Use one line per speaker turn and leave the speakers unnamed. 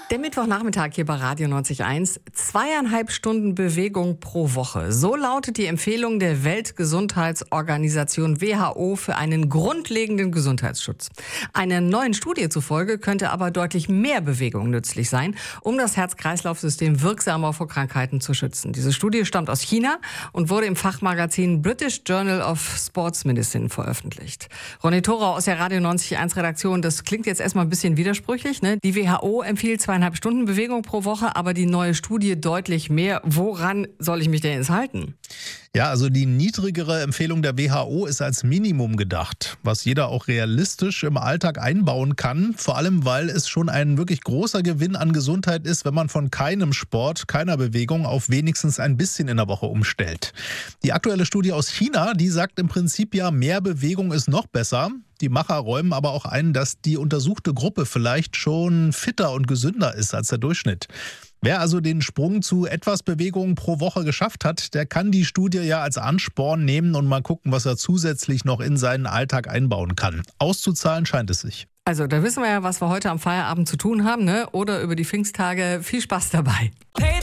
Der Mittwochnachmittag hier bei Radio 90.1. 2,5 Stunden Bewegung pro Woche. So lautet die Empfehlung der Weltgesundheitsorganisation WHO für einen grundlegenden Gesundheitsschutz. Einer neuen Studie zufolge könnte aber deutlich mehr Bewegung nützlich sein, um das Herz-Kreislauf-System wirksamer vor Krankheiten zu schützen. Diese Studie stammt aus China und wurde im Fachmagazin British Journal of Sports Medicine veröffentlicht. Ronny Thorau aus der Radio 90.1 Redaktion, das klingt jetzt erstmal ein bisschen widersprüchlich, ne? Die WHO empfiehlt 2,5 Stunden Bewegung pro Woche, aber die neue Studie deutlich mehr. Woran soll ich mich denn jetzt halten?
Ja, also die niedrigere Empfehlung der WHO ist als Minimum gedacht, was jeder auch realistisch im Alltag einbauen kann. Vor allem, weil es schon ein wirklich großer Gewinn an Gesundheit ist, wenn man von keinem Sport, keiner Bewegung auf wenigstens ein bisschen in der Woche umstellt. Die aktuelle Studie aus China, die sagt im Prinzip ja, mehr Bewegung ist noch besser. Die Macher räumen aber auch ein, dass die untersuchte Gruppe vielleicht schon fitter und gesünder ist als der Durchschnitt. Wer also den Sprung zu etwas Bewegung pro Woche geschafft hat, der kann die Studie ja als Ansporn nehmen und mal gucken, was er zusätzlich noch in seinen Alltag einbauen kann. Auszuzahlen scheint es sich.
Also da wissen wir ja, was wir heute am Feierabend zu tun haben, ne? Oder über die Pfingsttage. Viel Spaß dabei. Hey!